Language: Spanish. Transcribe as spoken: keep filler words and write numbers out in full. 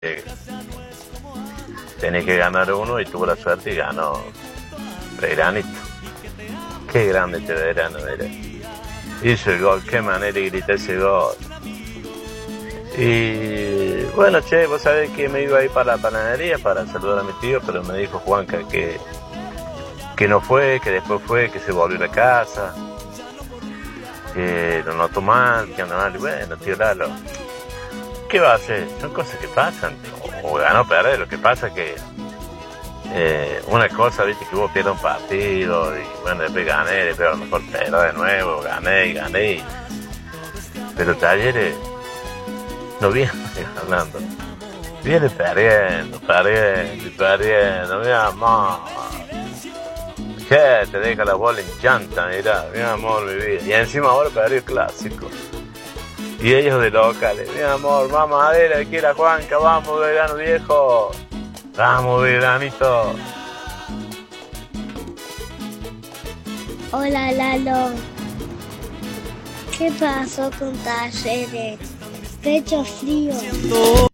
Eh, tenía que ganar uno y tuvo la suerte y ganó Belgranito. Qué grande este verano era. Hizo el gol, qué manera de gritar ese gol. Y bueno, che, vos sabés que me iba a ir para la panadería para saludar a mi tío, pero me dijo Juanca que, que no fue, que después fue, que se volvió a la casa, que lo notó mal, que andaba mal. Y bueno, tío Lalo, ¿qué va a hacer? Son cosas que pasan. O, o ganó o perder, lo que pasa es que eh, una cosa, viste, que vos pierdas un partido y bueno, después gané, después a lo mejor perdí de nuevo, gané y gané. Pero Talleres no viene ganando, viene perdiendo, perdiendo y perdiendo, mi amor. ¿Qué? Te deja la bola en llanta, mirá, mi amor, mi vida. Y encima ahora perdió el clásico. Y ellos de locales, mi amor, mamadera, que era Juanca, vamos, verano viejo. Vamos, veranito. Hola, Lalo. ¿Qué pasó con Talleres? Pecho frío.